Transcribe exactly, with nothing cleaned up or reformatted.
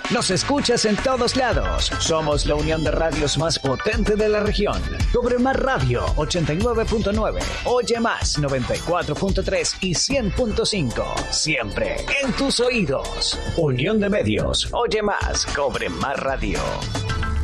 Nos escuchas en todos lados. Somos la unión de radios más potente de la región. Cobre Más Radio ochenta y nueve punto nueve, Oye Más noventa y cuatro punto tres y cien punto cinco. Siempre en tus oídos. Unión de Medios. Oye Más. Cobre Más Radio.